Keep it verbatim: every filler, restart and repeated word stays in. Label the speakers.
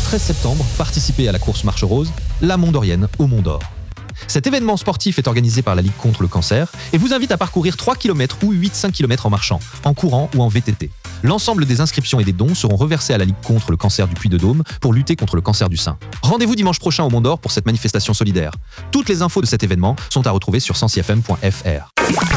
Speaker 1: treize septembre, participez à la course Marche Rose, la Mont-Dorienne au Mont d'Or. Cet événement sportif est organisé par la Ligue contre le cancer et vous invite à parcourir trois kilomètres ou huit à cinq kilomètres en marchant, en courant ou en V T T. L'ensemble des inscriptions et des dons seront reversés à la Ligue contre le cancer du Puy-de-Dôme pour lutter contre le cancer du sein. Rendez-vous dimanche prochain au Mont d'Or pour cette manifestation solidaire. Toutes les infos de cet événement sont à retrouver sur sens i f m point f r.